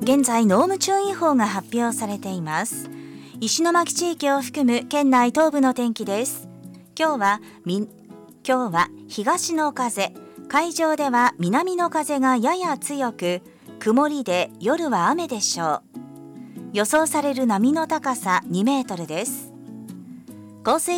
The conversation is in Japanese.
現在濃霧注意報が発表されています。石巻地域を含む県内東部の天気です。今日は東の風、海上では南の風がやや強く、曇りで夜は雨でしょう。予想される波の高さ2メートルです。降水